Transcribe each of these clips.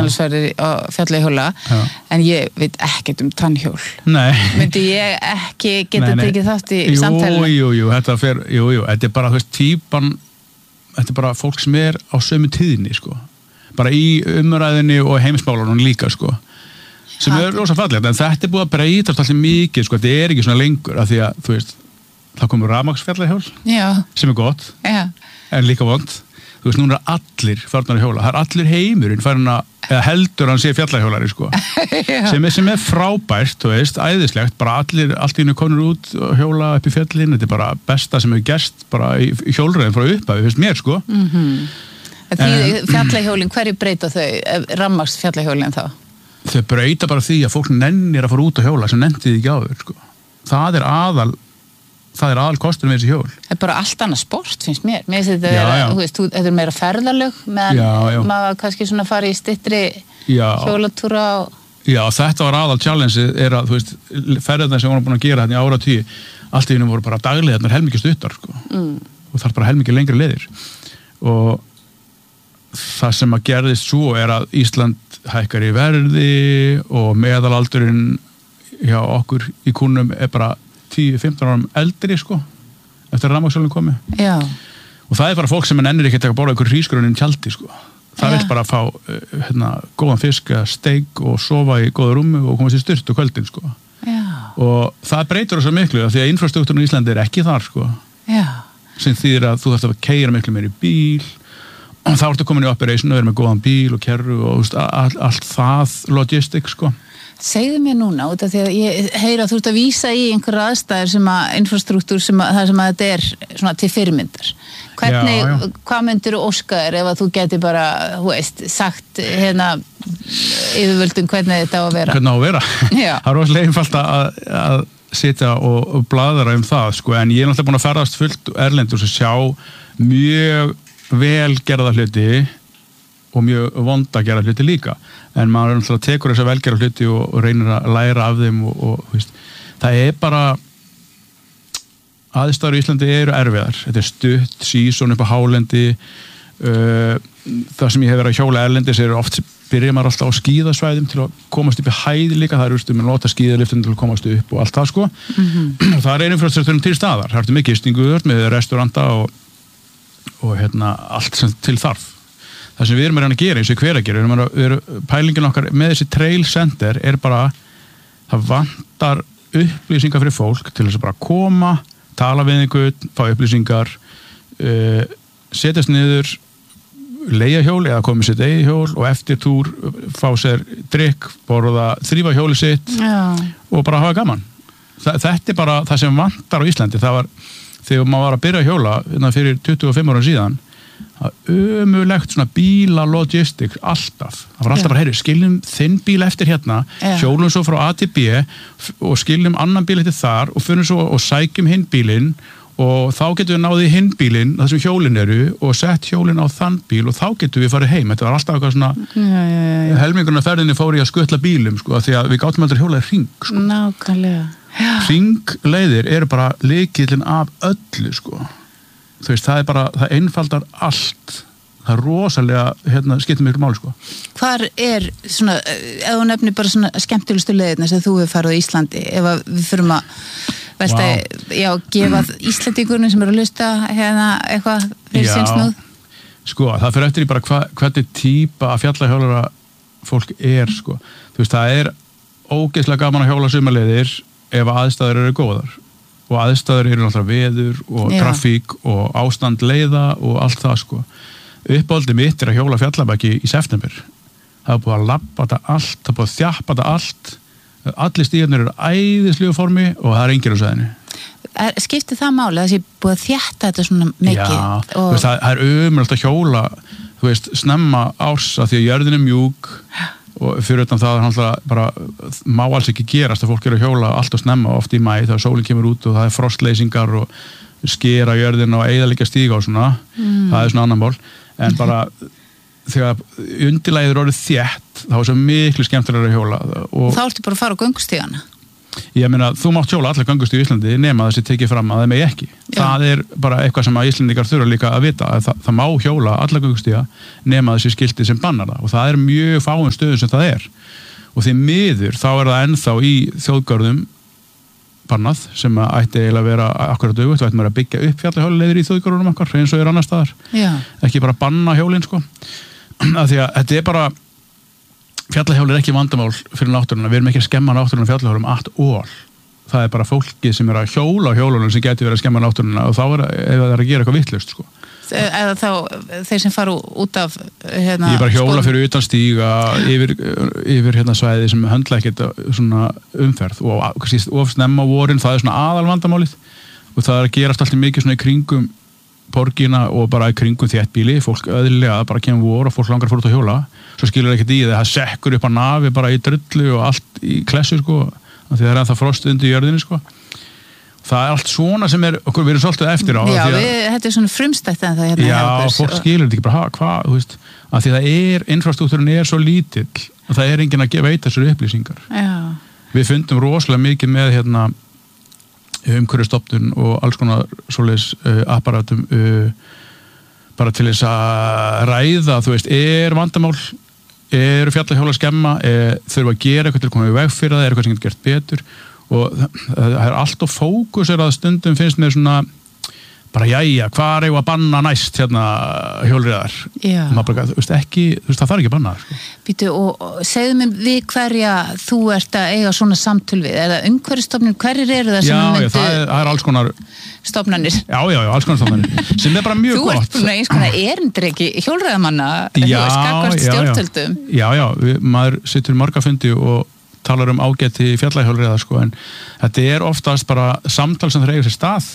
Herjólfsferðir á fjallahjóla en ég veit ekkert tannhjól. Nei. Myndi ég ekki geta tekið þátt í samtalinu? Jú, þetta bara, þú veist, típan, þetta bara fólk sem á sömu tíðinni, sko. Bara í umræðinni og heimsmálunum líka, sko. Sem rosa fallegt, en þetta búið að breytast alltaf mikið, sko, þetta ekki svona lengur, af því að, þú veist, þá komur rafmagnsfjallahjól, sem gott, en líka vont. Þú veist, núna allir farnar að hjóla, það allir heimurinn farin að, eða heldur hann sé fjallahjólari, sko, sem frábært, þú veist, æðislegt, bara allt í einu konur út og hjóla upp í fjallin, þetta bara besta sem hefur gerst bara í hjólreiðin frá upphafi, finnst mér, sko. Fjallahjólin, hverju breyta þau, rafmagnsfjallahjólin þá? Þau breyta bara því að fólk nennir að fara út á hjóla sem nennti því ekki áður, sko. Það er aðal kosturinn við þessi hjól. Það er bara allt annað sport, finnst mér. Mér finnst þetta er meira ferðalög meðan maður kannski svona fari í styttri hjólatúra og... Já, þetta var aðal challenge er að, þú veist, ferðarnar sem voru búin að gera hérna í áratugir, allt í einu voru bara daglega helmingi stuttar, sko. Og þar bara helmingi lengri leiðir. Og það sem að gerðist svo er að Ísland hækkar í verði og meðalaldurinn hjá okkur í kúnum er bara 10-15 árum eldri, sko, eftir að rafmagnshjólin komi. Já. Og það er bara fólk sem ennir ekki að borða ykkur hrísgrjónin tjaldi, sko. Það vil bara fá góðan fisk, steik og sofa í góða rúmi og koma sér styrt á kvöldin, sko. Já. Og það breytir svo miklu því að infrastruktúrin í Íslandi er ekki þar, sko. Já. Sem þýðir að þú þarft að keyra miklu meir í bíl og þá ertu komin í operation og verið með góðan bíl og kerru og allt það logistik, sko. Segðu mér núna, út af því að ég heyra að þú ert að vísa í einhverja aðstæður sem að infrastruktúr það sem að þetta er svona til fyrirmyndar. Hvað myndir þú óska þér ef að þú geti bara, þú veist, sagt yfirvöldum hvernig þetta á að vera? Hvernig á að vera? Já. Það er rosalega einfalt að sitja og bladra það, sko, en ég er náttúrulega búin að ferðast fullt erlendur sem sjá mjög vel gerða hluti og mjög vonda gerða hluti líka, en maður náttúrulega tekur þessa velgerða hluti og reynir að læra af þeim og veist, það er bara aðstæður í Íslandi eru erfiðar, þetta er stutt sísón upp á hálendi, það sem ég hef verið að hjóla erlendis er oft byrjar maður alltaf á skíðasvæðum til að komast upp í hæð líka, það eru með nota skíðaliftin til að komast upp og allt það, sko. Það er infrastruktúrin til staðar, það er með gistingu, með restauranta og allt sem til þarf. Það sem við erum að gera, eins og hver að gera, pælingin okkar með þessi trail center er bara, það vantar upplýsingar fyrir fólk til þess að bara koma, tala við einhvern, fá upplýsingar, setjast niður, leigja hjól eða komið sitt eigið hjól og eftir túr fá sér drykk, borða, þrífa hjóli sitt og bara hafa gaman. Þetta er bara það sem vantar á Íslandi. Það var, þegar maður var að byrja að hjóla fyrir 25 ára síðan, ömulegt svona bíla logistik alltaf. Það var alltaf bara, heyri, skiljum þinn bíl eftir hérna, hjólum svo frá A til B og skiljum annan bíl eftir þar og fyrir svo og sækjum hinn bílinn og þá getum við náðið hinn bílinn, það sem hjólin eru og sett hjólin á þann bíl og þá getum við farið heim. Þetta var alltaf eitthvað svona helmingurinn af ferðinni fór í að skutla bílum, sko, því að við gátum aldrei hjólað hring, sko. Nákvæmlega. Hringleiðir eru bara lykillinn af öllu, sko. Þú veist, það er bara, það einfaldar allt. Það er rosalega, skiptir miklu máli, sko. Hvar er svona, ef þú nefnir bara svona skemmtilegustu leiðirnar sem þú hefur farið á Íslandi, ef við förum að velta, gefa Íslandingurinn sem eru að hlusta eitthvað fyrir sinnsnúð? Sko, það fyrir eftir í bara hvernig típa af fjallahjólara fólk er, sko. Þú veist, það er ógeðslega gaman að hjóla sumarleiðir ef aðstæður eru góðar. Og aðstæður eru náttúrulega veður og trafík og ástand leiða og allt það, sko. Uppáhaldið mitt er að hjóla fjallabæki í september. Það er búið að labba þetta allt, það er búið að þjappa þetta allt. Allir stígarnir eru æðislegu formi og það er enginn á sæðinu. Skiptir það máli að það sé búið að þjætta þetta svona mikið? Já, og það er ömurlegt að hjóla, þú veist, snemma árs að því að jörðin er mjúk og fyrir utan það er náttúrulega bara, má alls ekki gerast að fólk eru að hjóla allt og snemma oft í maí þegar sólin kemur út og það er frostleysingar og skera jörðin og eyðileggja stíga og svona, það er svona annan mál, en bara þegar undirlagið er orðið þétt þá er svo miklu skemmtilega að hjóla. Og þá ertu bara að fara á göngustígana? Ég meina, þú mátt hjóla allar göngustíu í Íslandi nema þessi tekið fram að það megi ekki. Það bara eitthvað sem að Íslendingar þurfa líka að vita, að það má hjóla allar göngustíu nema þessi skilti sem bannar það og það mjög fáum stöðum sem það og því miður þá það ennþá í þjóðgörðum bannað sem að ætti eiginlega að vera akkurat auðvitað, ætti maður að byggja upp fjallahjólaleiðir í þjóðgörðunum okkar eins og annar staðar. Ekki bara banna hjólin sko. Af því að þetta bara fjallahjól ekki vandamál fyrir náttúruna, við erum ekki að skemma náttúruna fjallahjólum at all. Það bara fólki sem að hjóla á hjólunum sem geti verið að skemma náttúruna og þá ef það að gera eitthvað vitlaust sko. Eða þá þeir sem fara út af Ég bara hjóla fyrir utan stíga yfir svæði sem höndla ekkert svona umferð og of snemma á vorin, það svona aðalvandamálið og það að gerast alltaf mikið svona í kringum borgina og bara í kringum þéttbýli, fólk öðlilega bara kemur vor og fólk langar að fara út að hjóla svo skilur ekkert í það sekkur upp á nafi bara í drullu og allt í klessu sko, af því það ennþá frost undir jörðinni sko. Það allt svona sem okkur við erum svolítið eftir á. Já, þetta svona frumstætt en það Já, fólk skilur þetta ekki bara, hvað, þú veist, af því það infrastruktúrin svo lítill og það enginn að veita þessar upplýsingar. Já. Við fundum rosalega mikið með umhverfisstofnun og alls konar svoleiðis apparatum bara til þess að ræða, þú veist, vandamál, fjallahjóla skemma, þurfa að gera eitthvað til að koma í veg fyrir það, eitthvað sem getur gert betur og það alltaf fókus að stundum finnst mér svona bara jæja, hvað eigum að banna næst hjólreiðar maður bara, þú veist, ekki, þú veist, það þarf ekki að banna sko. Býtu, og segðu mér við hverja þú ert að eiga svona samtöl við, eða umhverfisstofnun, hverjir eru það sem myndu það alls konar stofnanir já, alls konar stofnanir, sem bara mjög þú gott ert búin að eins konar erindreki hjólreiðamanna skakvart stjórntöldum já, maður sittur í marga fundi og talar ágæti fjallahjólreiða sko, en þetta oftast bara samtal sem það eiga sér stað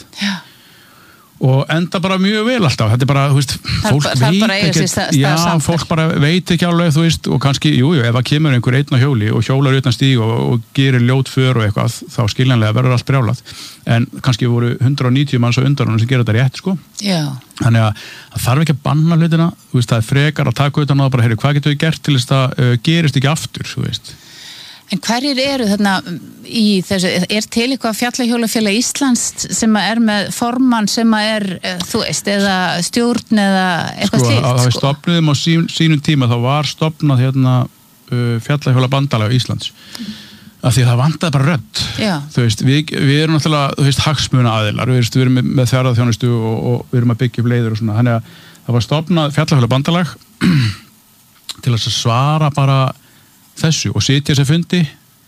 og enda bara mjög vel alltaf þetta bara, þú veist, fólk veit ekki fólk bara veit ekki alveg, þú veist og kannski, ef það kemur einhver einn á hjóli og hjólar utan stíg og gerir ljót för og eitthvað, þá skiljanlega verður allt brjálað, en kannski voru 190 manns á undan sem gera þetta rétt, sko þannig að það þarf ekki að banna hlutina, þú veist, það frekar að taka utan á það bara, heyri, hvað getur við gert til þess að gerist ekki aftur, þú veist. En hverjir eru þarna í þessu, til eitthvað fjallahjólafélag Íslands sem með formann sem þú veist, eða stjórn eða eitthvað slíkt? Það við stofnuðum á sínum tíma, þá var stofnað fjallahjólabandalag Íslands. Af því það vantaði bara rödd. Þú veist, við erum náttúrulega, þú veist, hagsmuna aðilar, við erum með ferðaþjónustu og við erum að byggja upp leiðir og svona, þannig að það var stofnað fjallahjólabandalag til að svara bara þessu og sitja sér fundi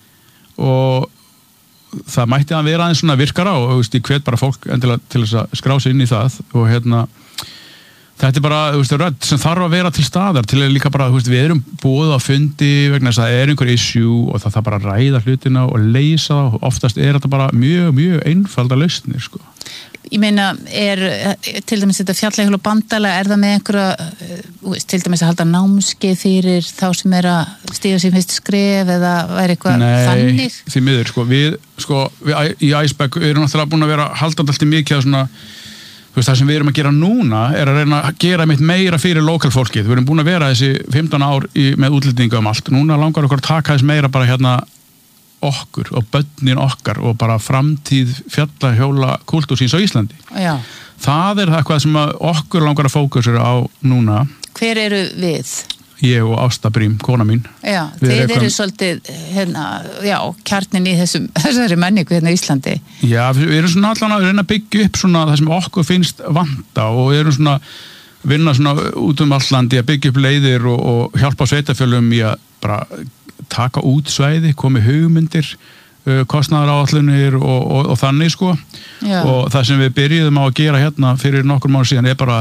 og það mætti að vera aðeins svona virkara og ég hvet bara fólk endilega til þess að skrá sig inn í það og þetta bara, rödd sem þarf að vera til staðar til að líka bara, við erum búið á fundi vegna þess að það einhver issue og það bara að ræða hlutina og leysa það og oftast þetta bara mjög, mjög einfalda lausnir, sko. Ég meina, til dæmis þetta fjallahjóla bandalag, það með einhverja, til dæmis að halda námskeið fyrir þá sem að stíga sér fyrst skref eða væri eitthvað þannig? Nei, því miður, við í Iceberg erum náttúrulega búin að vera haldandi alltaf mikið á svona, það sem við erum að gera núna að reyna að gera meira fyrir lokalfólkið. Við erum búin að vera þessi 15 ár með útlendinga allt. Núna langar okkur að taka þess meira bara okkur og börnin okkar og bara framtíð fjallahjóla kultúrsins á Íslandi. Já. Það eitthvað sem okkur langar að fókusera á núna. Hver eru við? Ég og Ásta Brím, kona mín. Já, þið eru svolítið kjarnin í þessari menningu í Íslandi. Já, við erum svona allan að reyna að byggja upp svona það sem okkur finnst vanta og við erum svona vinna svona út allt landi að byggja upp leiðir og hjálpa sveitarfélögum í að bara taka út svæði, komi hugmyndir, kostnaðaráætlunir og þannig sko. Já. Og það sem við byrjuðum á að gera fyrir nokkur mánuð síðan bara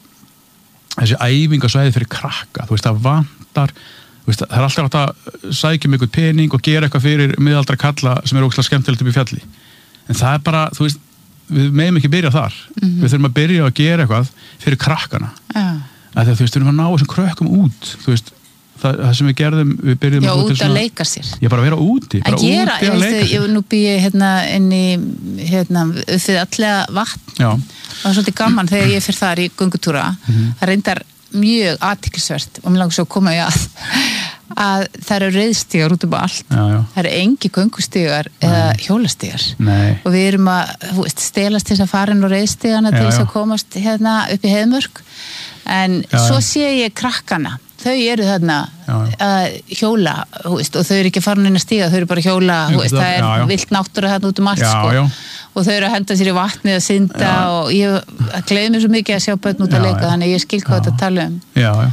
þessi æfingasvæði fyrir krakka, þú veist, það vantar, þú veist, það alltaf hægt að sækja um einhvern pening og gera eitthvað fyrir miðaldra kalla sem ógeðslega skemmtilegt upp í fjalli. En það bara, þú veist, við megum ekki byrja þar. Við þurfum að byrja að gera eitthvað fyrir krakkana. Já. Þú veist, við þurfum að ná þessum krökkum út, þú veist, það sem við gerðum, við byrjum út að leika sér. Já, bara vera úti, bara úti að leika sér. Nú bý ég inn í fyrir allega vatn. Já. Það var svolítið gaman þegar ég fyrir þar í göngutúra. Það reyndar mjög athyglisvert og mér langar svo að koma í að það eru reiðstígar út allt. Það eru engi göngustígar eða hjólastígar. Og við erum að stelast til þess að fara inn á reiðstígana til þess að komast hérna upp í Heiðmörk. En svo sé ég krakkana. Þau eru þarna að hjóla, og þau eru ekki farin inn að stíga, þau eru bara að hjóla, það vilt náttúra þarna út allt, sko. Og þau eru að henda sér í vatnið að synda og ég gleði mér svo mikið að sjá börn út að leika, þannig að ég skil hvað þetta tala um.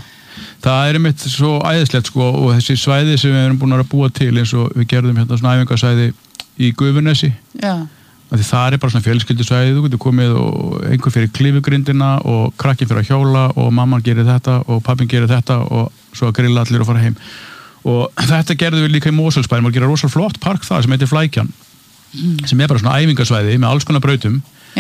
Það er einmitt svo æðislegt, sko, og þessi svæði sem við erum búin að búa til, eins og við gerðum hérna svona æfingasvæði í Gufunesi. Því það er bara svona fjölskyldusvæði, þú getur komið og einhver fyrir klifugrindina og krakkinn fyrir að hjóla og mamman gerir þetta og pappin gerir þetta og svo að grilla allir og fara heim. Og þetta gerðum við líka í Mosfellsbæ, maður gerir rosalega flott park það sem heitir Flækjan, sem er bara svona æfingasvæði með alls konar brautum.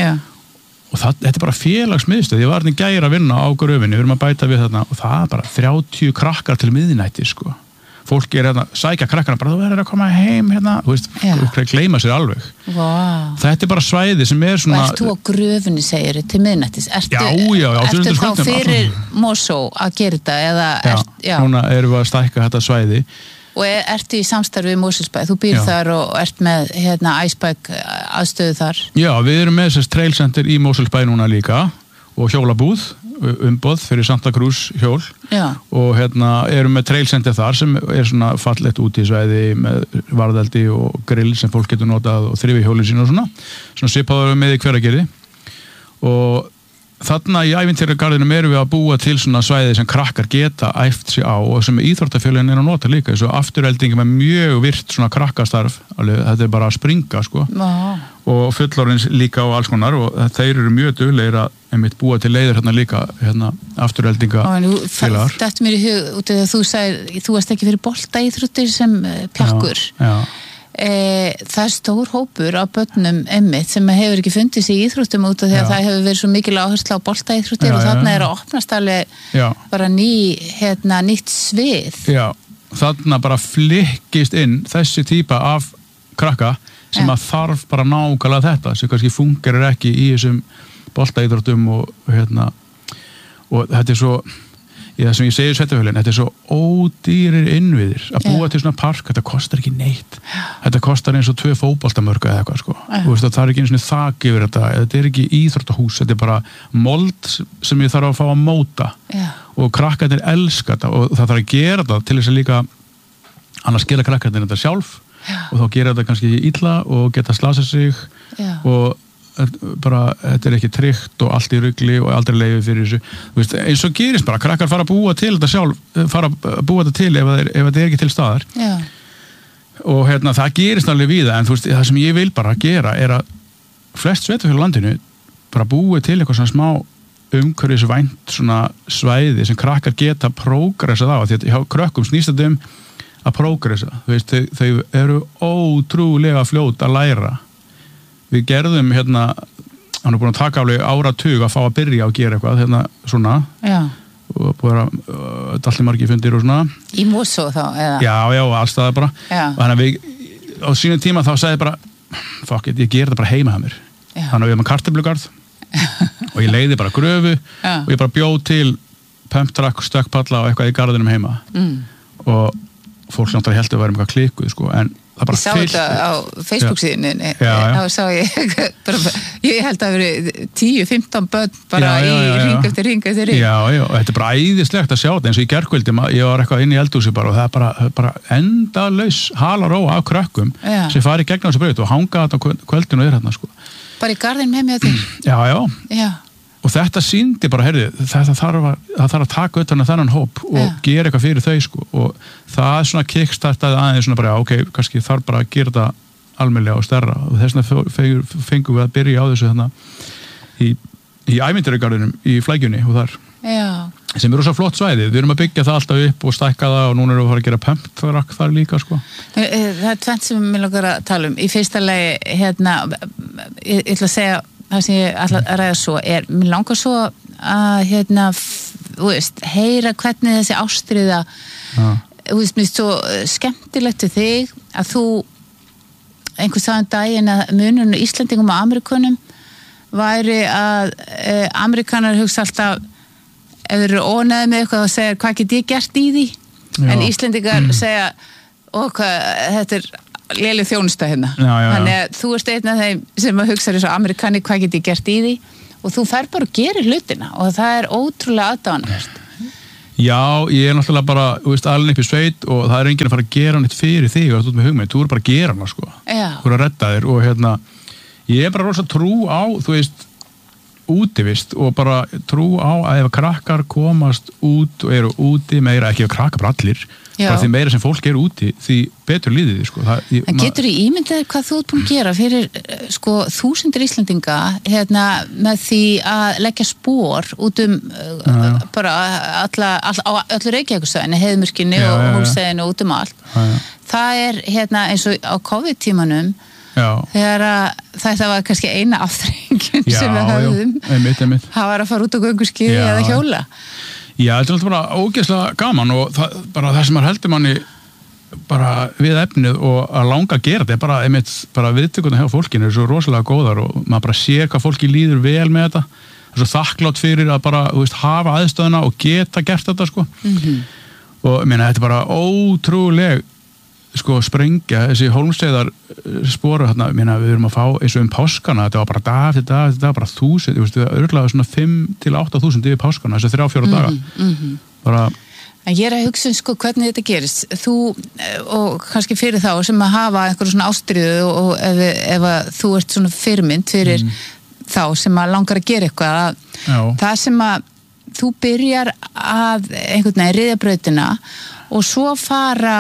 Og þetta er bara félagsmiðstöð, ég var hérna í gær að vinna á Gröfinni, við erum að bæta við þarna og það er bara 30 krakkar til miðnætti, sko. Fólk er hérna, sækja krakkana bara, þú verður að koma heim hérna, þú veist, gleyma sér alveg. Þetta er bara svæði sem er svona... Og ert þú á Gröfinni, segir þið, til miðnættis? Ertu þá fyrir Mosó að gera þetta, eða... Núna erum við að stækka þetta svæði. Og ertu í samstarfi við Mosfellsbæ? Þú býr þar og ert með, hérna, Iceberg aðstöðu þar? Já, við erum með þess trail center í Mosfellsbæ núna líka og hjólabúð, umboð fyrir Santa Cruz hjól og hérna erum með trail center þar sem er svona fallegt útisvæði með varðeldi og grill sem fólk getur notað og þrifi hjólinn sín og svona svipaður með í Hveragerði og þarna í ævintýragarðinum erum við að búa til svona svæði sem krakkar geta æft sig á og sem íþróttafélagin er að nota líka eins og afturheldingi með mjög virt svona krakkastarf, þetta er bara að springa sko og fullorðins líka og alls konar og þeir eru mjög duglegir að einmitt búa til leiðir hérna líka afturheldinga félagar. Þetta mér í hug út af því að þú sagði, þú varst ekki fyrir boltaíþróttir sem pjakkur. Það er stór hópur af börnum einmitt sem hefur ekki fundið sig í íþróttum út af því að það hefur verið svo mikil áhersla á boltaíþróttir og þarna er að opnast alveg bara nýtt svið. Já, þarna bara flikkist inn þessi típa af krakka sem að þarf bara nákvæmlega þetta sem kannski fungerir ekki í þessum boltaíþróttum og þetta er svo það sem ég segi í sveitafélaginu, þetta er svo ódýrir innviðir að búa til svona park, þetta kostar ekki neitt þetta kostar eins og 2 fótboltamörk eða eitthvað sko, það er ekki eins og þak yfir þetta er ekki íþróttahús, þetta er bara mold sem ég þarf að fá að móta og krakkarnir elska þetta og það þarf að gera þetta til þess að líka annars gera krakkarnir þetta sjálf og þá gera þetta kannski illa og geta slasað sig og bara, þetta er ekki tryggt og allt í rugli og aldrei leiði fyrir þessu veist, eins og gerist bara, krakkar fara að búa til þetta sjálf fara að búa þetta til ef þetta er ekki til staðar og það gerist alveg við það en þú veist, það sem ég vil bara gera er að flest sveitafélög á landinu bara búi til eitthvað svona smá umhverfisvænt svona svæði sem krakkar geta prógressað á því að hjá krökkum snýst þetta að prógressa, þú veist, þau eru ótrúlega fljót að læra. Við gerðum hann er búin að taka alveg áratug að fá að byrja að gera eitthvað svona og búið að allir margir fundir og svona í Mosó þá eða? Já, allstaðar bara og þannig að við á sínum tíma þá sagði bara fuck it, ég ger þetta bara heima að mér þannig að við erum með kartöflugarð og ég leiði bara gröfu og ég bara bjóð til pumptrack, stökkpalla og eitthvað í garðinum heima og fólk náttúrulega heldur að vera með eitthvað klikuð sko, en það bara fyllt. Ég sá þetta á Facebook-síðunni, þá sá ég held að veri 10-15 börn bara í ring eftir ring. Já, og þetta er bara æðislegt að sjá þetta, eins og í gærkvöldi, ég var eitthvað inn í eldhúsi bara og það er bara endalaus halaróa af krökkum sem fari gegn á þessu braut og hanga þetta á kvöldinu og er hérna, sko. Bara í garðinum heim hjá þér? Já. Og þetta sýndi bara, það þarf að taka utan að þennan hóp og gera eitthvað fyrir þau, sko. Og það er svona kickstartaði aðeins svona bara, ok, kannski þarf bara að gera þetta almennilega og stærra. Og þess vegna fengum við að byrja á þessu þarna í ævintýragarðinum í Flækjunni og þar. Já. Sem eru svo flott svæði. Við erum að byggja það alltaf upp og stækka það og núna erum við að fara að gera pumptrack þar líka, sko. Það er tvennt sem við langar að tala um. Í fyrsta lagi, ég ætla að segja það sem ég ætla að ræða svo mér langar svo að þú veist, heyra hvernig þessi ástriða þú veist, mér svo skemmtilegt við þig að þú einhvers sagði daginn að munurinn Íslendingum og Amerikunum væri að Amerikanar hugsa alltaf ef þeir eru ónæði með eitthvað og segir hvað get ég gert í því en Íslendingar segja þetta léleg þjónusta hérna þannig að þú ert einn af þeim sem að hugsa þessu Amerikani, hvað get ég gert í því og þú fer bara og gerir hlutina og það ótrúlega aðdáanvert. Já, ég náttúrulega bara, alveg upp í sveit og það enginn að fara að gera neitt fyrir þig og þú með hugmynd, þú bara að gera hana sko þú að redda þér og ég bara rosa trú á, útivist og bara trú á að ef krakkar komast út og eru úti meira, ekki ef krakkar bara allir bara því meira sem fólk eru úti því betur líðið því sko. En getur þú ímyndað hvað þú ert búin að gera fyrir þúsundir Íslendinga með því að leggja spor út bara á öllu Reykjavíkursvæðinu, Heiðmörkinni og Hólmsheiðinni og út allt. Það eins og á COVID-tímanum þegar þetta var kannski eina afþrengin sem við höfðum. Einmitt. Það var að fara út á gönguskíði eða hjóla. Já, þetta alltaf bara ógeðslega gaman og það sem heldur manni bara við efnið og að langa að gera þetta bara viðtökurnar hjá fólkinu svo rosalega góðar og maður bara sér hvað fólki líður vel með þetta. Það svo þakklátt fyrir að bara hafa aðstöðuna og geta gert þetta sko. Og þetta bara ótrúleg sprengja, þessi Hólmsheiðar sporu við erum að fá eins og páskana, þetta var bara dag til dag, þetta var bara 1000, það örgulega svona 5 til 8.000 yfir páskana, þessi 3-4 daga. Bara... En ég að hugsa hvernig þetta gerist. Þú, og kannski fyrir þá sem að hafa einhverjum svona ástriðu og ef þú ert svona fyrirmynd fyrir þá sem að langar að gera eitthvað, það sem að þú byrjar að einhvern veginn ryðja brautina og svo fara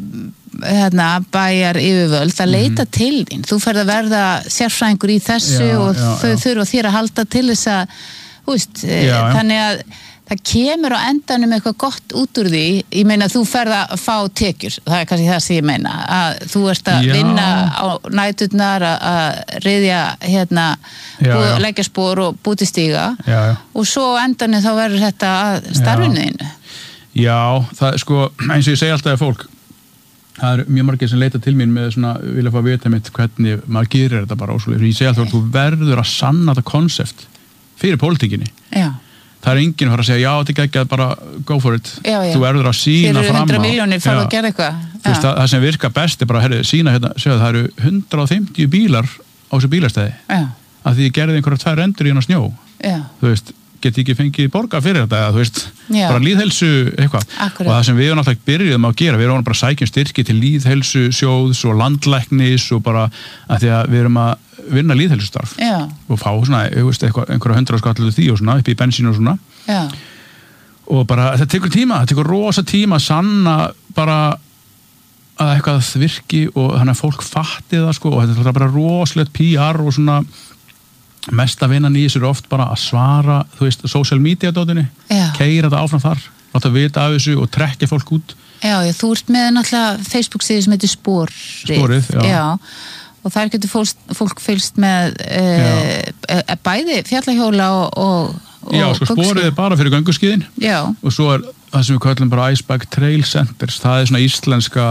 bæjar yfirvöld að leita til þín. Þú ferð að verða sérfræðingur í þessu og þau þurfa þér að halda til þess að þannig að það kemur á endanum eitthvað gott út úr því. Ég meina þú ferð að fá tekjur, það kannski það sem ég meina að þú ert að vinna á næturnar að ryðja leggja spor og búti stíga og svo á endanum þá verður þetta að starfinu þínu. Já, það eins og ég segi alltaf að fólk það mjög margir sem leita til mín með vilja fá að vita mitt hvernig maður gerir þetta bara ósvöldið. Ég segi alltaf að þú verður að sanna þetta konsept fyrir pólitíkinni. Það enginn að fara að segja, já, þetta ekki að bara go for it. Þú verður að sína fram á. Fyrir 100 milljónir fara að gera eitthvað. Það sem virkar best bara, sína segja það eru 150 bílar á þessu bílastæði. Að því ég gerði einhverja 2 rendur í snjó. Geti ekki fengið borga fyrir þetta, bara lýðhelsu eitthvað. Og það sem við erum alltaf byrjuðum að gera, við erum bara að sækja styrki til lýðhelsu sjóðs og landlæknis og bara að því að við erum að vinna lýðhelsustarf og fá einhverja 100 skall því og upp í bensín og svona. Og bara þetta tekur tíma, þetta tekur rosa tíma að sanna bara að eitthvað virki og þannig að fólk fatti það og þetta er bara rosalegt PR og svona mesta vinnan í þessu oft bara að svara social media dótinni, keyra þetta áfram þar, láta vita af þessu og trekkja fólk út. Já, þú ert með náttúrulega Facebook-síðu sem heitir Sporið, og þar getur fólk fylgst með bæði fjallahjóla og Já, Sporið bara fyrir gönguskíðin og svo það sem við kallum bara Iceberg Trail Centers, það svona íslenska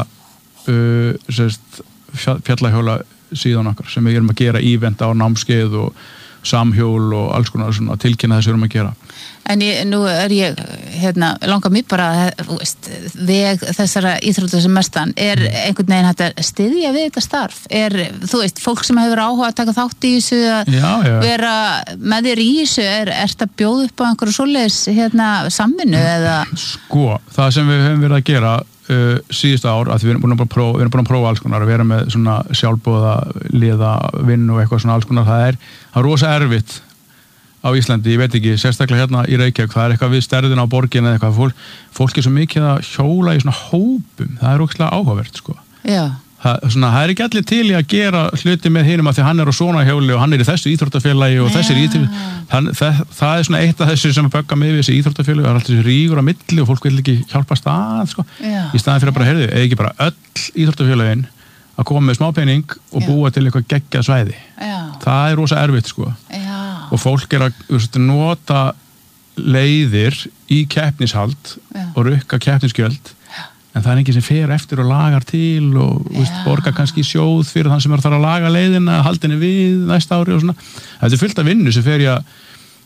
fjallahjóla síðan okkar sem við erum að gera ívent á námskeið og samhjól og alls konar svona tilkynna þess við erum að gera. En nú ég langar mér bara veg þessara íþrótta sem mestan einhvern veginn hægt að styðja við þetta starf. Fólk sem hefur áhuga að taka þátt í þessu að vera með þér í þessu ert að bjóða upp á einhverju svoleiðis samvinnu eða? Það sem við höfum verið að gera síðustu ár, að við erum búin að prófa alls konar, að vera með svona sjálfboða liða vinn og eitthvað svona alls konar, það er rosa erfitt á Íslandi, ég veit ekki, sérstaklega hérna í Reykjavík, það er eitthvað við stærðina á borgin eða eitthvað, fólk er svo mikið að hjóla í svona hópum, það er ógeðslega áhugavert það er ekki allir til í að gera hluti með hinum að því hann er á svona hjóli og hann er í þessu íþróttafélagi og þessi það er svona eitt af þessu sem að bögga með þessi íþróttafélagi, það er alltaf þessi rígur á milli og fólk vil ekki hjálpast að í staðan fyrir að bara eða ekki bara öll íþróttafélagin að koma með smá pening og búa til eitthvað geggjað svæði. Það er rosa erfitt og fólk er að nota leiðir í keppnishald og rukka keppnisgjöld en það er enginn sem fer eftir og lagar til og borgar kannski sjóð fyrir þann sem þarf að laga leiðina, haldinni við næsta ári og svona. Þetta er fullt af vinnu sem fer í að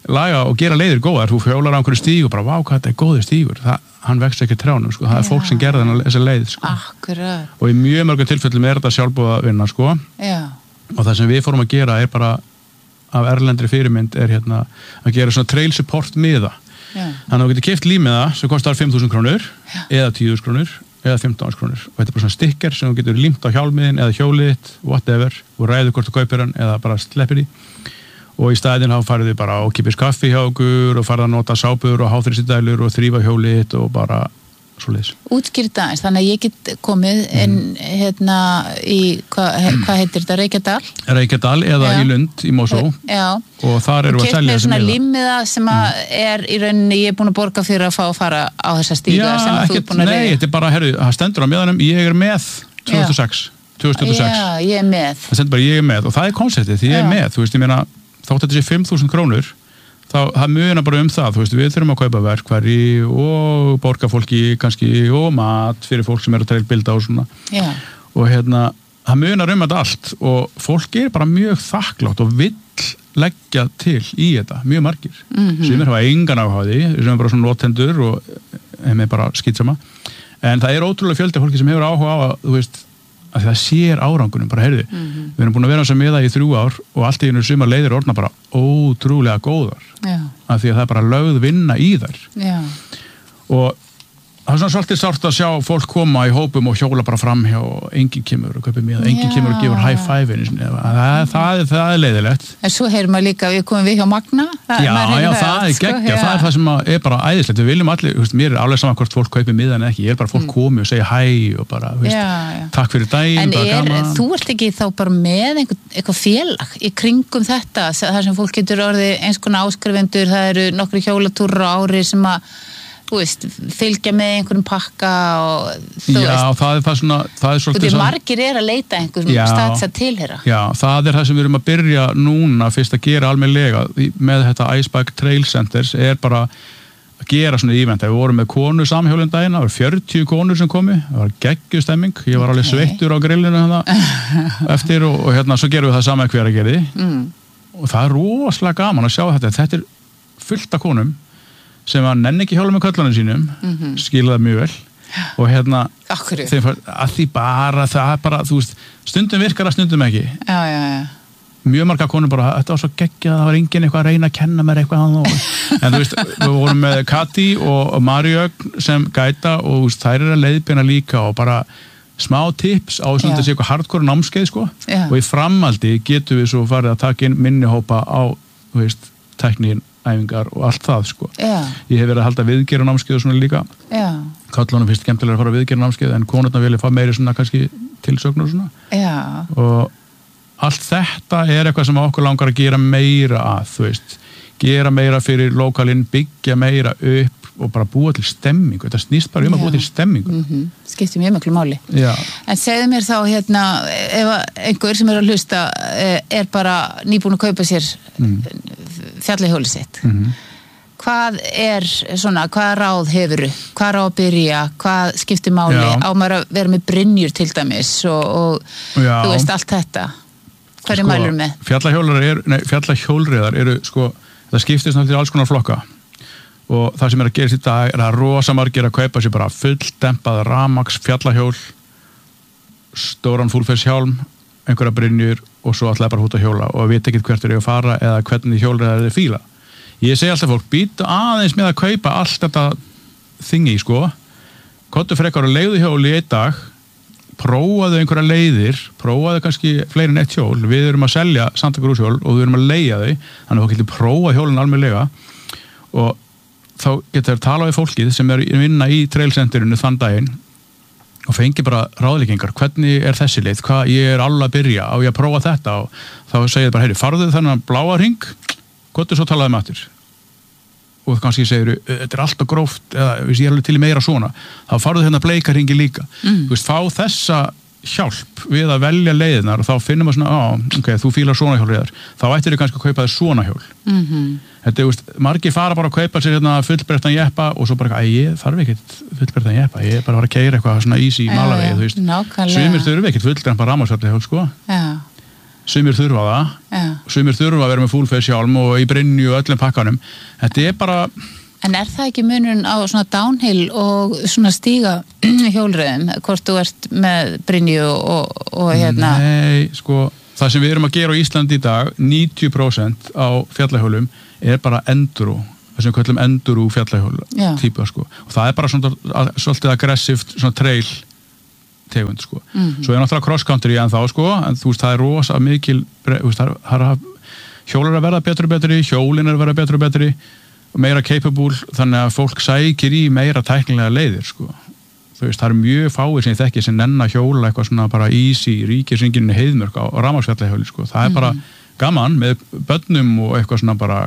laga og gera leiðir góðar, þú hjólar á einhverju stíg og bara, vá, hvað þetta góður stígur, hann vex ekki trjánum, sko, það fólk sem gerði þessa leið, sko. Akkurat. Og í mjög mörgum tilfellum þetta sjálfboða vinna, sko. Já. Og það sem við fórum að gera bara af erlendri fyrirmynd að gera svona trail support miða. Þannig að þú getur keypt límiða sem kostar 5.000 krónur eða 10.000 krónur eða 15.000 krónur og þetta bara svona sticker sem þú getur límt á hjálmiðin eða hjólið þitt, whatever, og ræður hvort þú kaupir hann eða bara sleppir því og í staðinn þá farið þið bara á kipis kaffi hjá okkur og farið að nota sápur og háþrýstidælur og þrífa hjólið þitt og bara svoleiðis. Útskýrt aðeins, þannig að ég get komið inn hérna í, hvað heitir þetta, Reykjadal eða í Lund í Mosó og þar eru að selja þessi miða. Límiða sem er í rauninni, ég er búin að borga fyrir að fara á þessa stíga sem þú er búin að Nei, þetta er bara, það stendur á miðanum, ég er með 2006. Já, ég er með. Það stendur bara, ég er með og það er konceptið, því ég er með, þú veist, ég meina, þótt þetta sé 5.000 krónur það munar bara það, þú veist, við þurfum að kaupa verkfæri og borga fólki kannski og mat fyrir fólk sem að trailbilda og svona og það munar þetta allt og fólk er bara mjög þakklátt og vill leggja til í þetta, mjög margir sem hafa engan áhugaði, sem er bara svona notendur og er bara skitsama en það er ótrúlega fjöldi fólki sem hefur áhuga á að, þú veist, að það sér árangunum, bara heyrðu, við erum búin að vera sem með það í 3 ár og allt í einu sumar leiðir orðna bara ótrúlega góðar af því að það er bara lögð vinna í þær og það er svona svolítið sárt að sjá fólk koma í hópum og hjóla bara fram hjá og enginn kemur og kaupir miða, enginn kemur og gefur high five það er leiðilegt. En svo heyrum maður líka, við komum við hjá Magna Já, það er geggja, það er það sem er bara æðislegt, við viljum allir, mér er alveg saman hvort fólk kaupir miða en ekki, ég er bara fólk komi og segja hæ og bara, takk fyrir daginn, bara gaman. En þú ert ekki þá bara með eitthvað félag í kringum þetta, þar sem fólk getur orðið eins konar áskrifendur, það eru nokkru hjólatúrar á ári sem að þú veist, fylgja með einhverjum pakka og þú veist. Það er það svona, það er svolítið svona. Margir er að leita einhverjum staðs að tilheyra. Já, það er það sem við erum að byrja núna fyrst að gera almennilega með þetta Iceberg Trail Centers er bara að gera svona event. Við vorum með konur samhjólinn daginn, það var 40 konur sem komi, það var geggjustemming, ég var alveg sveittur á grillinu eftir og svo gerum við það saman hver að gera og það er rosalega gaman að sjá þetta er fullt af konum sem að nenni ekki hjóla með köllunum sínum skila það mjög vel og að því bara það er bara, þú veist, stundum virkar að stundum ekki mjög marga konur bara, þetta var svo geggjað, það var enginn eitthvað að reyna að kenna mér eitthvað en þú veist, við vorum með Kati og Marjögn sem gæta og þær eru að leiðbeina líka og bara smá tips á þess að þetta sé eitthvað hardcore námskeið sko og í framhaldi getum við svo farið að taka inn minnihópa á, þú veist, tæknin æfingar og allt það sko. Ég hef verið að halda viðgerra námskeið og svona líka. Köllunum finnst skemmtilega að fara viðgerra námskeið en konurna vilja fá meiri svona kannski tilsögn og svona. Og allt þetta er eitthvað sem okkur langar að gera meira að, þú veist, gera meira fyrir lokalinn, byggja meira upp og bara búa til stemmingu. Þetta snýst bara að búa til stemmingu. Skiptir mjög miklu máli. En segðu mér þá ef einhver sem er að hlusta er bara nýbúin að kaupa sér fjallahjólið sitt. Hvað er svona, hvað ráð hefurðu? Hvað ráð að byrja? Hvað skiptir máli? Á maður að vera með brynjur til dæmis og þú veist allt þetta. Hvað er mælur með? Fjallahjólreiðar eru sko, það skiptist náttúrulega alls konar flokka og það sem er að gerast í dag er að rosa margir að kaupa sér bara fulldempað rafmagns fjallahjól, stóran fullfeishjálm, einhverja brynjur og svo ætlaði bara út að hjóla og veit ekkert hvert er ég að fara eða hvernig hjólreiðar er fíla. Ég segi alltaf fólk, býta aðeins með að kaupa allt þetta þingi, sko. Kottu frekar að leiðu hjóli í einn dag, prófaðu einhverja leiðir, prófaðu kannski fleiri en eitt hjól. Við erum að selja Santa Cruz hjól og við erum að leigja þau, þannig að fólk getur prófa hjólinn almennilega og þá getur þær tala við fólkið sem er vinna í trailcenterinu þann daginn og fengi bara ráðleikingar, hvernig er þessi leið, hvað ég er alveg að byrja á ég að prófa þetta og þá segir bara, heyri, farðu þennan bláa hring, gottu svo talaði með aftur og kannski segir, þetta er alltaf gróft eða ég er alveg til í meira svona, þá farðu þennan bleika hringi líka, þú veist, fá þessa hjálp við að velja leiðinar og þá finnum við svona, ok, þú fílar svona hjólreiðar, þá ættir þið kannski að kaupa þér svona hjól. Þetta er, margir fara bara að kaupa sér fullbreyttan jeppa og svo bara, ég þarf ekkert fullbreyttan jeppa, ég er bara að fara að keyra eitthvað svona easy malavegi, þú veist. Nákvæmlega. Sumir þurfi ekkert fullbreyttan rafmagnsfjallahjól, sko. sumir þurfa það, sumir þurfa að vera með full face hjálm og í brynju og öllum pakkanum. Þetta bara... En það ekki munurinn á svona downhill og svona stíga hjólreiðum, hvort þú ert með brynju og hérna? Nei, sko, það sem við erum að gera á Íslandi í dag, 90% á fjallahjólum bara enduro, það sem við kallum enduro fjallahjól típa, sko. Og það bara svona, svolítið aggressivt, svona trail tegund, sko. Svo náttúrulega cross country en þá, sko, en þú veist, það rosa mikil, þú veist, hjólar að verða betri og betri, hjólin að verða betri og betri, og meira capable, þannig að fólk sækir í meira tæknilega leiðir, sko. Þú veist, það mjög fáir sem ég þekki sem nenn að hjóla eitthvað svona bara easy, ríkisringinu heiðmörk á rafmagnsfjallahjóli, sko. Það bara gaman með börnum og eitthvað svona bara,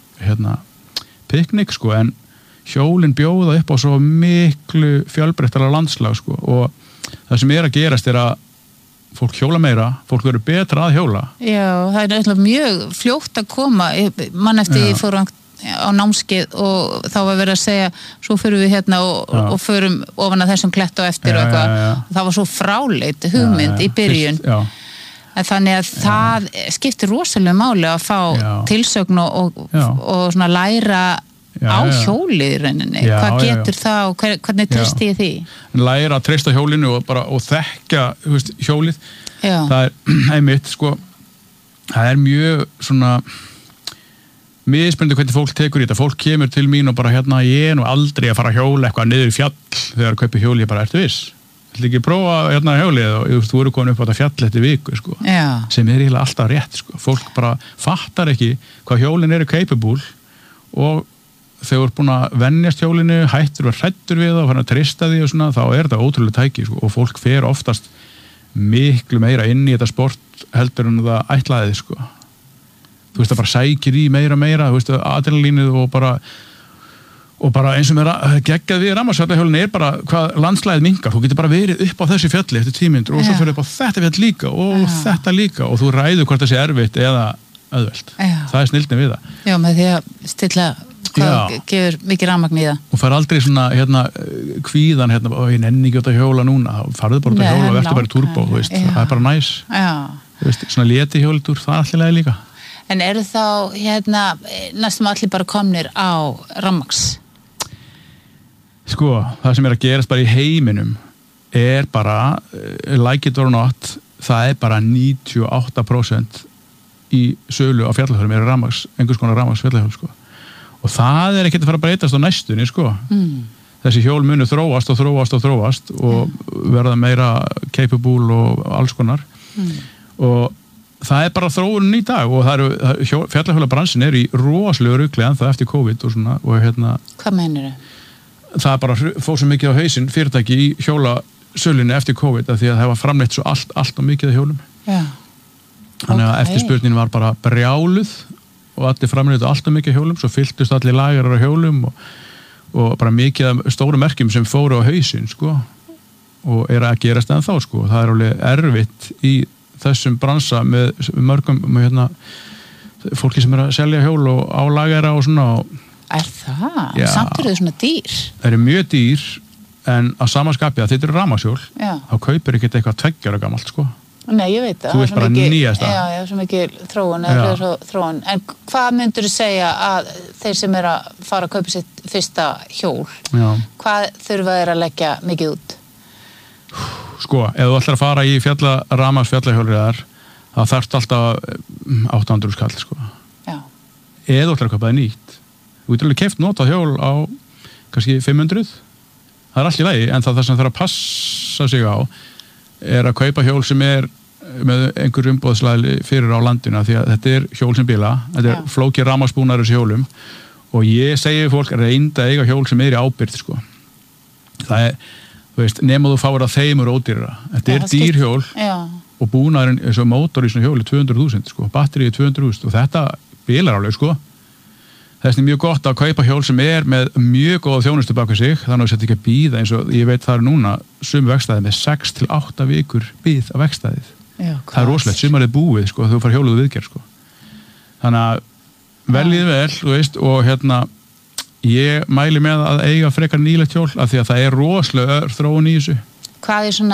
piknik, sko, en hjólin bjóða upp á svo miklu fjölbreyttara landslag, sko, og það sem að gerast að fólk hjóla meira, fólk verður betra að hjóla. Já, það eitthvað mjög fljótt að koma, mann eftir ég fór á námskeið og þá var verið að segja, svo förum við hérna og förum ofan að þessum klett og eftir og eitthvað, og það var svo fráleit hugmynd í byrjun. En þannig að það skiptir rosalega máli að fá tilsögn og svona læra á hjólið í rauninni. Hvað getur það og hvernig treysti ég því? Læra að treysta hjólinu og þekka, þú veist, hjólið. Það einmitt, sko, það mjög svona mismunandi hvernig fólk tekur í þetta. Fólk kemur til mín og bara hérna, ég nú aldrei að fara að hjóla eitthvað niður í fjall þegar kaupi hjóli, ég bara, ertu viss? Ætli ekki prófa hérna hjólið og þú eru komin upp á þetta fjall eftir viku, sko. Sem eiginlega alltaf rétt, sko. Fólk bara fattar ekki hvað hjólin eru capable og þegar þú ert búin að venjast hjólinu, hættur og hrættur við það og fann að treysta því og svona, þá þetta ótrúlega tæki, sko. Og fólk fer oftast miklu meira inn í þetta sport heldur en það ætlaði, sko. Þú veist, það bara sækir í meira, þú veist, adrenalínið og bara eins og með geggjað við rafmagnsfjallahjólinu bara hvað landslæðið minnkar. Þú getur bara verið upp á þessi fjalli eftir 10 mínútur og svo fyrir upp á þetta fjall líka og þetta líka og þú ræður hvort það sé erfitt eða auðvelt. Það er snilldin við það. Já, með því að stilla hvað gefur mikið rafmagn í það. Og fær aldrei svona kvíðan ég nenni ekki út að hjóla núna. Farðu bara út að hjóla og verður bara í turbo, þú veist. Það er bara næs. Þú veist, svona léti hjólitúr, það er allir líka. En eru þá næstum allir bara komnir á rafmagns? Sko, það sem að gerast bara í heiminum bara, like it or not, það bara 98% í sölu á fjallahjólum rafmagns, einhvers konar rafmagns fjallahjól, sko. Og það ekkert að fara að breytast á næstunni, sko. Þessi hjól munu þróast og verða meira capable og alls konar. Og það bara þróunin í dag og fjallahjólabransin í rosalegu rugli en það eftir COVID og svona. Og hvað meinarðu? Það bara fór svo mikið á hausinn fyrirtæki í hjólasölunni eftir COVID að því að það var framleitt svo allt og mikið af hjólum. Þannig að eftirspurnin var bara brjáluð og allir framleitu allt og mikið hjólum, svo fylltust allir lagarar á hjólum og bara mikið af stóru merkjum sem fóru á hausinn, sko, og að gerast ennþá, sko. Það alveg erfitt í þessum bransa með mörgum fólki sem að selja hjól og á lagara og svona. Það? Samt eru þau svona dýr? Það eru mjög dýr en á samanskapi að þetta eru rafmagnshjól þá kaupir ekkert eitthvað 2 ára gamalt, sko. Nei, ég veit það. Þú vilt bara nýjasta. Já, svo mikið þróun. En hvað myndur þú segja að þeir sem að fara að kaupa sitt fyrsta hjól, hvað þurfa þeir að leggja mikið út? Sko, ef þú ætlar að fara í rafmagnsfjallahjólriðar þá þarft alltaf 800 skall, sko. Eða þú ætlar að kaupa það nýtt. Þú getur alveg keypt notað hjól á kannski 500. Það allt í lagi, en það sem þarf að passa sig á að kaupa hjól sem með einhver umboðslæli fyrir á landinu, því að þetta hjól sem bíla, þetta flókið rafmagnsbúnaður þessi hjólum og ég segi fólk reynda að eiga hjól sem í ábyrgð, sko. Það þú veist, nema þú fáir að þeim úr ódýrara. Þetta dýrhjól og búnaðurinn, eins og mótor í svona hjóli 200.000, sko, batterið 200.000 og þetta bílar alveg, sko. Þess er mjög gott að kaupa hjól sem með mjög góða þjónustu baka sig, þannig að þetta ekki að bíða eins og ég veit það núna sum vegstæði með 6 til 8 vikur bíð af vegstæðið. Það rosalegt, sumarið búið, sko, þú fara hjóluðu viðgerð, sko. Þannig að veljið vel, þú veist, og ég mæli með að eiga frekar nýlegt hjól af því að það rosalega þróun í þessu. Hvað svona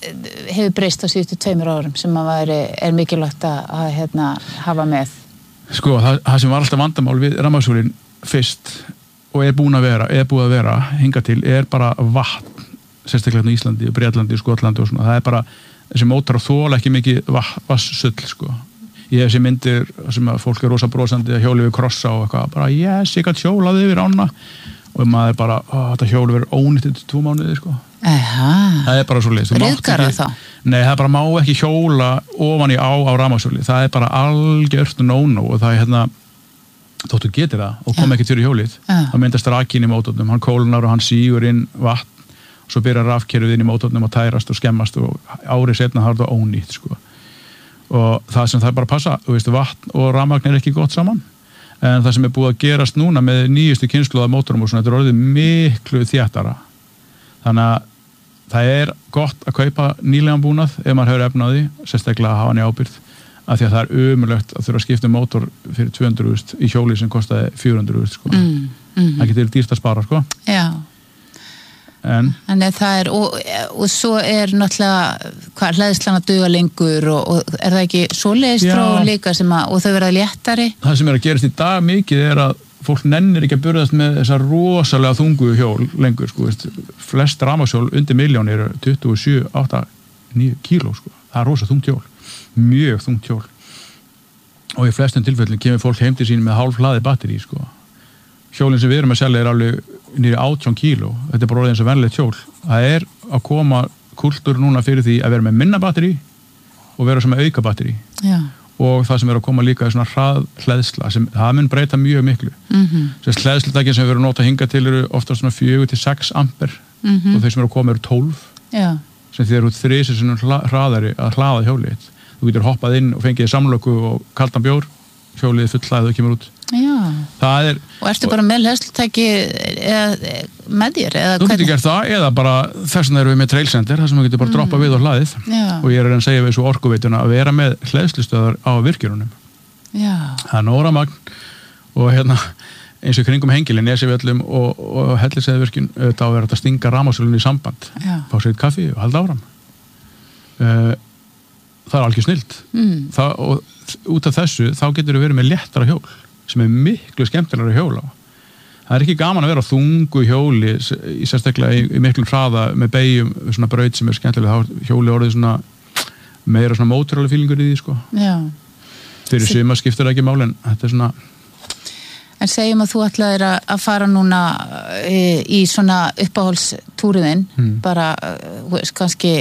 hefur breyst á síðustu 2 árum sem er mikilvægt að hafa með? Sko, það sem var alltaf vandamál við rafmagnshjólin fyrst og búið að vera hingað til bara vatn, sérstaklega í Íslandi, Bretlandi og Skotlandi og svona. Það bara, þessi mótor þola ekki mikið vatnssull, sko. Ég hef þessi myndir sem að fólk rosa brosandi að hjóli við krossa og eitthvað, bara yes, ég gæti hjólað yfir ána og maður bara, þetta hjóli verður ónýtt 2 mánuði, sko. Það bara svo leið. Ryðgara þá? Nei, það bara má ekki hjóla ofan í á rafmagnshjóli. Það bara algjört no-no og það þóttu getur það og kom ekki fyrir hjólið. Það myndast rakin í mótornum, hann kólnar og hann sígur inn vatn og svo byrjar rafkerfið inn í mótornum að tærast og skemmast og árið seinna það þetta ónýtt, sko. Og það sem það bara passa, vatn og rafmagn ekki gott saman en það sem búið að gerast núna með nýjustu kynslóða mótorum og svona, þetta orðið miklu þéttara þannig að það gott að kaupa nýlegan búnað ef maður hefur efni á því, sérstaklega að hafa hann í ábyrgð af því að það ömurlegt að þurfa að skipta mótor fyrir 200.000 í hjóli sem kostaði 400.000, sko. Það getur dýrt að spara, sko. Já. Þannig það og svo náttúrulega hleðslan að duga lengur og það ekki svoleiðis þróun líka og þau verða léttari? Það sem að gerast í dag mikið að fólk nennir ekki að burðast með þessar rosalega þungu hjól lengur, sko. Flest rafmagnshjól undir 1 milljón eru 27, 8, 9 kíló, sko. Það rosa þungt hjól, mjög þungt hjól og í flestum tilfellum kemur fólk heim til sín með hálfhlaðið batteri, sko. Hjólinn sem við erum að selja alveg niður 18 kíló, þetta bara orðið eins og venlegt hjól. Það að koma kultúr núna fyrir því að vera með minna batteri og vera sem auka batteri. Já. Og það sem að koma líka er svona hraðhleðsla sem það mun breyta mjög miklu. Þess hleðslutækin sem við erum nota hingað til eru ofta svona 4-6 amper og þeir sem eru að koma eru 12. Já. Sem því eru 3 sinnum hraðari að hlaða hjólið. Þú getur hoppað inn og fengið samlöku og kaldan bjór, hjólið fullhlaðið og kemur út. Já. Og ertu bara með hleðslutæki með þér? Þú getur gert það eða bara þess vegna erum við með trailcenter þar sem við getum bara droppað við og hlaðið. Og ég að segja við svo orkuveituna að vera með hleðslustöðar á virkjunum. Já. Það nóramagn og eins og kringum hengilin, Nesjavöllum og Helliseiðvirkjun þá verður þetta að stinga rafmagnsvélunni í samband. Fá sér kaffi og halda áfram. Það algjör snillt. Og út af þessu þá getur við verið með léttara hjól sem miklu skemmtilegra hjól á. Það ekki gaman að vera á þungu hjóli sérstaklega í miklum hraða með beygjum svona braut sem skemmtilega, þá hjóli orðið svona meira svona mótorhjóli fílingur í því, sko. Já. Fyrir suma skiptir það ekki máli en þetta svona. En segjum að þú ætlaðir að fara núna í svona uppáhaldstúriðinn bara, kannski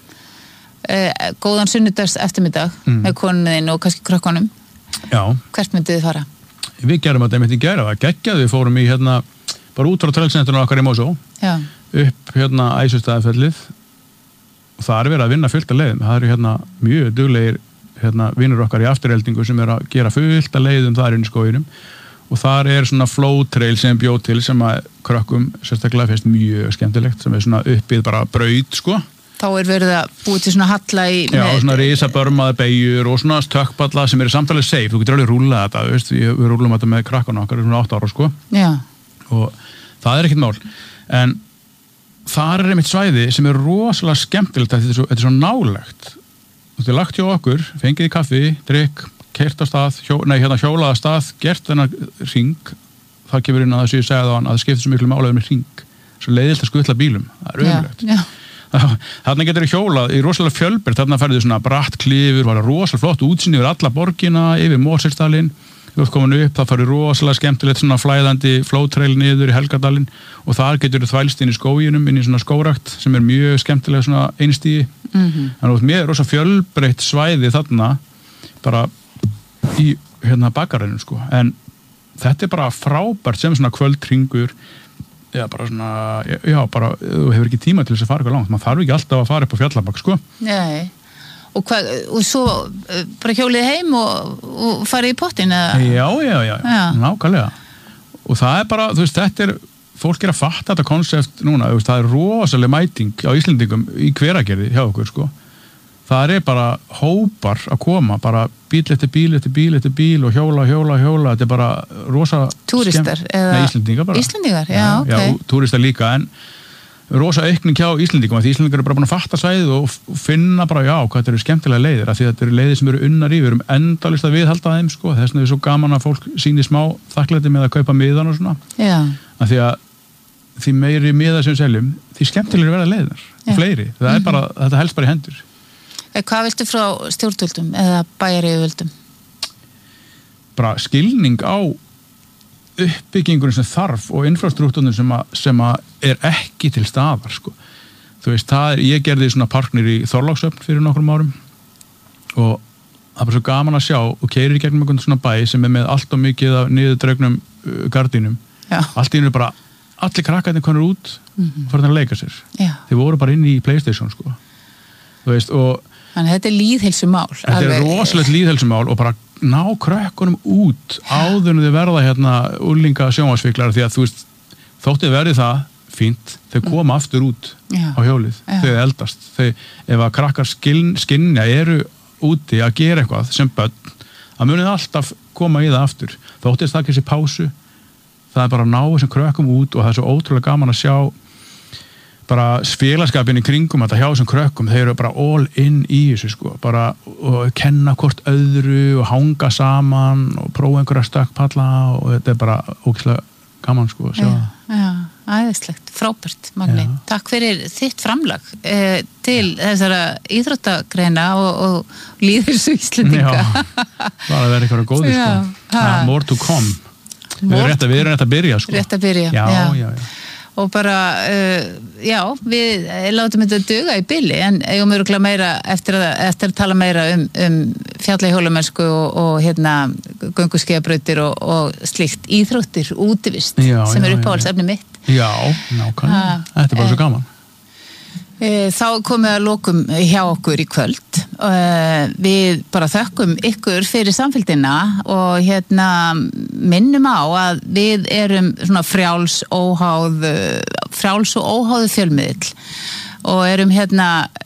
góðan sunnudags eftirmiddag með konuðinn og kannski krökkunum. Já. Hvert myndið þið fara? Við gerum þetta einmitt í gær, það geggjaði, við fórum í bara út frá trailcentrunum okkar í Mosó, upp Æsustæðafellið og það verið að vinna fullt af leiðum. Það eru mjög duglegir vinnur okkar í afturheldingu sem að gera fullt af leiðum þar inn í skóginum og þar svona flow trail sem bjóð til sem að krökkum sérstaklega finnst mjög skemmtilegt sem svona uppið bara braut, sko. Þá verið að búið til svona halla í... Já, svona risabörmaði beigjur og svona stökkpalla sem samtalið safe. Þú getur alveg rúlað þetta, veist, við rúlum þetta með krakkana okkar, svona 8 ára, sko. Já. Og það ekkert mál. En þar einmitt svæði sem rosalega skemmtilegt að þetta svo nálegt. Þú getur lagt hjá okkur, fengið í kaffi, drikk, keyrt á stað, hjólað á stað, gert þennan hring. Það kemur inn að þessu ég segja þá að það skiptir svo miklu máli með hring. Svo leiðilt að skutla bílum. Það ömurlegt. Já. Þarna getur við hjólað í rosalega fjölbreytt, þarna færðu svona bratt klifur, var rosalega flott útsýni yfir alla borgina, yfir Mosfellsdalinn, þú ert komin upp, það færðu rosalega skemmtilegt svona flæðandi flowtrail niður í Helgadalinn og þar getur við þvælst inn í skóginum, inn í svona skógrakt sem mjög skemmtilega svona einstígi. Þannig að mér rosalega fjölbreytt svæði þarna bara í bakarænum, sko, en þetta bara frábært sem svona kvöldhringur. Já, bara svona, bara, þú hefur ekki tíma til þess að fara eitthvað langt, maður þarf ekki alltaf að fara upp á Fjallabak, sko. Nei, og svo bara hjólið heim og farið í pottin, eða? Já, nákvæmlega. Og það bara, þú veist, fólk að fatta þetta konsept núna, það rosalega mæting á Íslendingum í Hveragerði hjá okkur, sko. Það bara hópar að koma, bara bíl eftir bíl eftir bíl eftir bíl og hjóla, þetta bara rosa túristar, eða? Nei, Íslendingar bara. Íslendingar, já, ok. Já, túristar líka, en rosa aukning hjá Íslendingum að því Íslendingar eru bara búin að fatta svæðið og finna bara, já, hvað þetta eru skemmtilega leiðir af því þetta eru leiðir sem eru unnar í, við erum endalaust að viðhalda þeim, sko, þess vegna er svo gaman að fólk sýni smá þakklæti með að kaupa miðan og svona, af því að því meiri miða sem við seljum, því skemmtilega verða leiðir, fleiri, það er bara, þetta helst bara í hendur. Hvað viltu frá stjórnvöldum eða bæjaryfirvöldum? Bara skilning á uppbyggingunum sem þarf og infrastruktúrunum sem er ekki til staðar, sko. Þú veist, ég gerði svona parknir í Þorlákshöfn fyrir nokkrum árum og það er bara svo gaman að sjá og keyrir í gegnum einhvern svona bæ sem er með allt og mikið af niðurdregnum gardínum. Allt í einu bara, allir krakkarnir konur út og farin að leika sér. Þeir voru bara inn í PlayStation, sko. Þú veist, og þannig þetta er lýðheilsumál. Þetta er rosalegt lýðheilsumál og bara ná krökkunum út áður en þau verða hérna úrlinga sjónvarpsfíklar því að þú veist, þóttið verði það fínt, þau koma aftur út á hjólið, þau eldast. Ef að krakkar skynja eru úti að gera eitthvað sem börn, að munið alltaf koma í það aftur. Þóttið það ekki þessi pásu, það er bara að ná þessum krökkum út og það er svo ótrúlega gaman að sjá bara félagskapin í kringum þetta hjá þessum krökkum, þeir eru bara all in í þessu, sko, bara og kenna hvort öðru og hanga saman og prófa einhverja stökkpalla og þetta er bara ógeðslega gaman, sko, að sjá það. Já, æðislegt, frábært, Magni. Takk fyrir þitt framlag til þessara íþróttagreina og lýðheilsu Íslendinga. Já, bara að vera eitthvað góði, sko. More to come. Við erum rétt að byrja, sko. Rétt að byrja, já. Og bara, við látum þetta duga í bili en eigum örugglega meira eftir að tala meira um fjallahjólamennsku og hérna gönguskíðabrautir og slíkt íþróttir, útivist sem er uppáhaldsefni mitt. Já, nákvæmlega. Þetta er bara svo gaman. Þá komið að lokum hjá okkur í kvöld. Við bara þökkum ykkur fyrir samfylgdina og hérna minnum á að við erum svona frjáls og óháðu fjölmiðill og erum hérna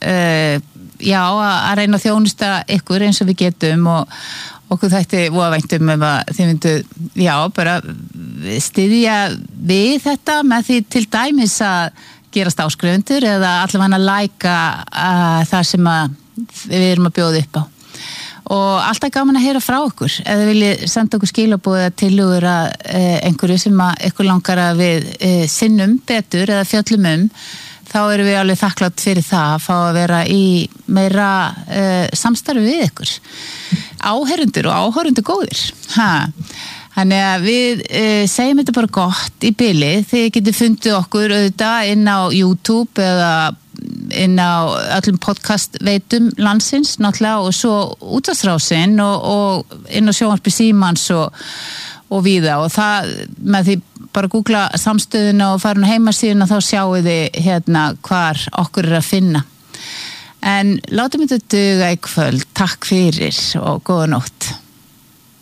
að reyna að þjónusta ykkur eins og við getum og okkur þætti væntum að þið myndu bara styðja við þetta með því til dæmis að gerast áskrifundur eða allavega að læka það sem við erum að bjóða upp á. Og alltaf gaman að heyra frá okkur. Ef þið viljið senda okkur skilaboð eða tillögur að einhverju sem ykkur langar að við sinnum betur eða fjöllum þá erum við alveg þakklátt fyrir það að fá að vera í meira samstarfi við ykkur. Áheyrendur og áhorfendur góðir. Þannig að við segjum þetta bara gott í bili. Þið getið fundið okkur auðvitað inn á YouTube eða inn á öllum podcastveitum landsins náttúrulega og svo útvarpsrásin og inn á sjónvarpi Símans og víða og það með því bara googla samstöðuna og fara á heimasíðuna þá sjáu þið hérna hvar okkur er að finna. En látum þetta duga í kvöld. Takk fyrir og góða nótt.